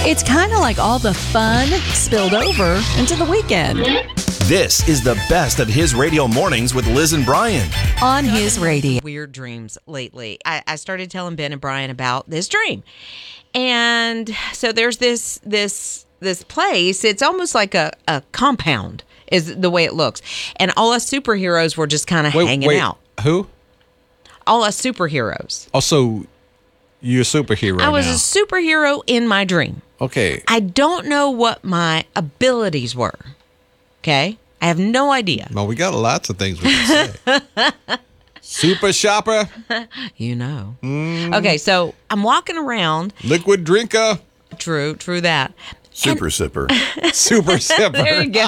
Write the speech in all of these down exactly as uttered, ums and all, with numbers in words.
It's kind of like all the fun spilled over into the weekend. This is the best of His Radio Mornings with Liz and Brian. On His Radio. Weird dreams lately. I, I started telling Ben and Brian about this dream. And so there's this this this place. It's almost like a, a compound is the way it looks. And all us superheroes were just kind of hanging wait, out. Who? All us superheroes. Also, you're a superhero I was now. a superhero in my dream. Okay. I don't know what my abilities were. Okay? I have no idea. Well, we got lots of things we can say. Super shopper. You know. Mm. Okay, so I'm walking around. Liquid drinker. True, true that. Super And- sipper. Super sipper. There you go.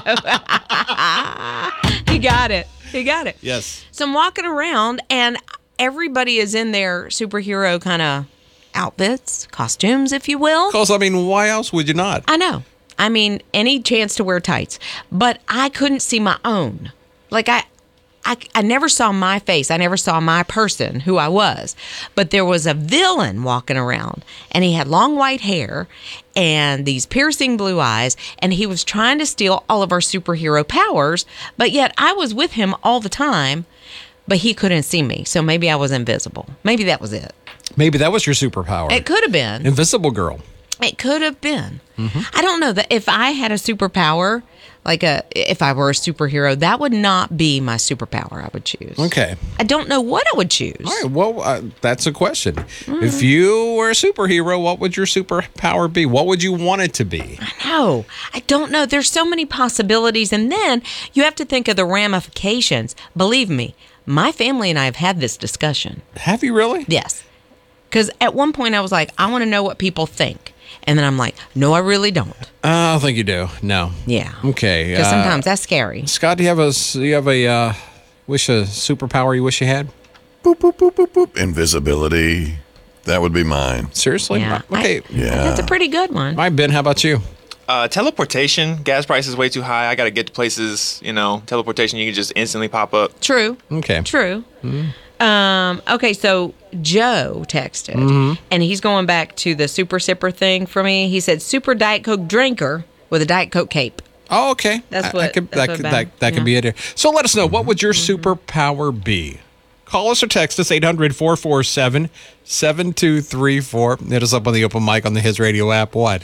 He got it. He got it. Yes. So I'm walking around, and everybody is in their superhero kind of outfits, costumes, if you will. Because, I mean, why else would you not? I know. I mean, any chance to wear tights. But I couldn't see my own. Like, I, I, I never saw my face. I never saw my person, who I was. But there was a villain walking around, and he had long white hair and these piercing blue eyes, and he was trying to steal all of our superhero powers, but yet I was with him all the time, but he couldn't see me. So maybe I was invisible. Maybe that was it. Maybe that was your superpower. It could have been. Invisible girl. It could have been. Mm-hmm. I don't know that if I had a superpower, like a if I were a superhero, that would not be my superpower I would choose. Okay. I don't know what I would choose. All right. Well, uh, that's a question. Mm. If you were a superhero, what would your superpower be? What would you want it to be? I know. I don't know. There's so many possibilities. And then you have to think of the ramifications. Believe me, my family and I have had this discussion. Have you really? Yes. Because at one point I was like, I want to know what people think. And then I'm like, no, I really don't. Uh, I don't think you do. No. Yeah. Okay. Because uh, sometimes that's scary. Scott, do you have a do you have a uh, wish a superpower you wish you had? Boop, boop, boop, boop, boop. Invisibility. That would be mine. Seriously? Yeah. Okay. I, Yeah. That's a pretty good one. All right, Ben, how about you? Uh, teleportation. Gas price is way too high. I got to get to places, you know, teleportation, you can just instantly pop up. True. Okay. True. Mm-hmm. Um, okay, so Joe texted, mm-hmm. and he's going back to the super sipper thing for me. He said, super Diet Coke drinker with a Diet Coke cape. Oh, okay. That's I, what- I could, that's that what could, Ben- that, that yeah. could be it. So let us know, what would your superpower be? Call us or text us, eight hundred, four four seven, seven two three four. Hit us up on the open mic on the His Radio app. What?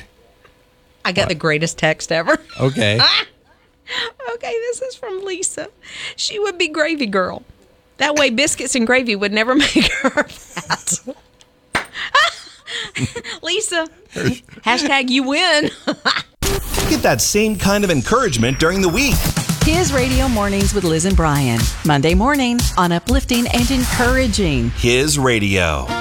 I got What? the greatest text ever. Okay. Okay, this is from Lisa. She would be gravy girl. That way biscuits and gravy would never make her fat. Lisa, hashtag you win. Get that same kind of encouragement during the week. His Radio Mornings with Liz and Brian. Monday morning on Uplifting and Encouraging. His Radio.